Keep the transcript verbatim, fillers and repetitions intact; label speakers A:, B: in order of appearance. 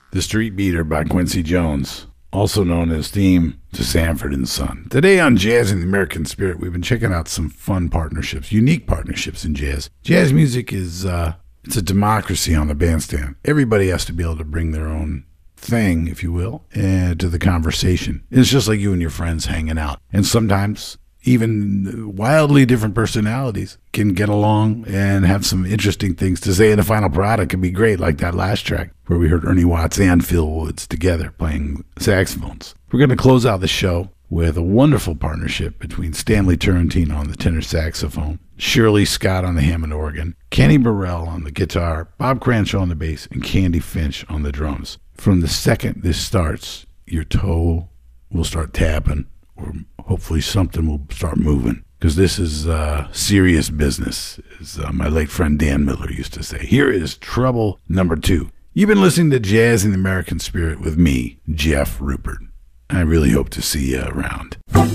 A: The Street Beater by Quincy Jones, also known as theme to Sanford and Son. Today on Jazz in the American Spirit, we've been checking out some fun partnerships, unique partnerships in jazz. Jazz music is, uh, it's a democracy on the bandstand. Everybody has to be able to bring their own thing, if you will, uh, to the conversation. It's just like you and your friends hanging out. And sometimes even wildly different personalities can get along and have some interesting things to say, and the final product can be great, like that last track where we heard Ernie Watts and Phil Woods together playing saxophones. We're going to close out the show with a wonderful partnership between Stanley Turrentine on the tenor saxophone, Shirley Scott on the Hammond organ, Kenny Burrell on the guitar, Bob Cranshaw on the bass, and Candy Finch on the drums. From the second this starts, your toe will start tapping, or hopefully something will start moving, because this is uh, serious business, as uh, my late friend Dan Miller used to say. Here is trouble number two. You've been listening to Jazz in the American Spirit with me, Jeff Rupert. I really hope to see you around.